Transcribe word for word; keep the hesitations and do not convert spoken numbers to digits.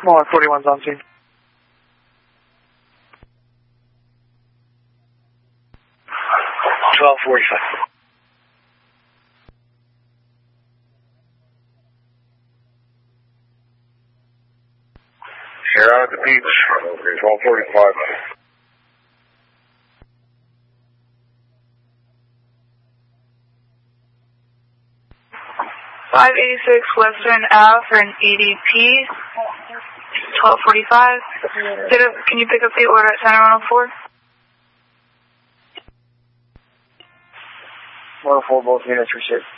one forty-one's on scene. twelve forty-five. Here out at the beach. Okay, twelve forty-five. five eighty-six Western Ave for an E D P. twelve forty-five. Can you pick up the order at Center one oh four? one oh four, both units received.